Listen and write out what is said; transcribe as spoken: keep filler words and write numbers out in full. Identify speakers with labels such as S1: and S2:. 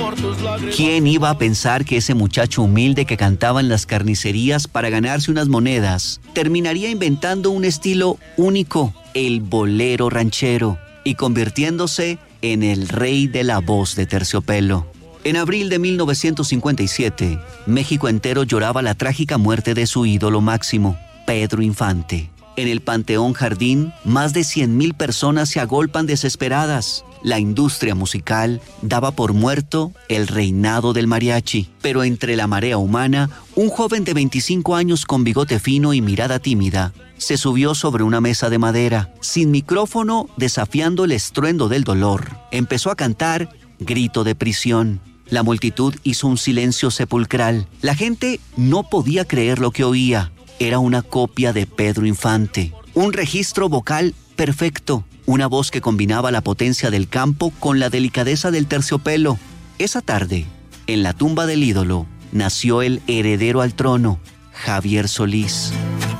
S1: ¿Quién iba a pensar que ese muchacho humilde que cantaba en las carnicerías para ganarse unas monedas terminaría inventando un estilo único, el bolero ranchero, y convirtiéndose en el rey de la voz de terciopelo? En abril de mil novecientos cincuenta y siete, México entero lloraba la trágica muerte de su ídolo máximo, Pedro Infante. En el Panteón Jardín, más de cien mil personas se agolpan desesperadas. La industria musical daba por muerto el reinado del mariachi. Pero entre la marea humana, un joven de veinticinco años con bigote fino y mirada tímida se subió sobre una mesa de madera. Sin micrófono, desafiando el estruendo del dolor, empezó a cantar Grito de Prisión. La multitud hizo un silencio sepulcral. La gente no podía creer lo que oía. Era una copia de Pedro Infante. Un registro vocal perfecto. Una voz que combinaba la potencia del campo con la delicadeza del terciopelo. Esa tarde, en la tumba del ídolo, nació el heredero al trono, Javier Solís.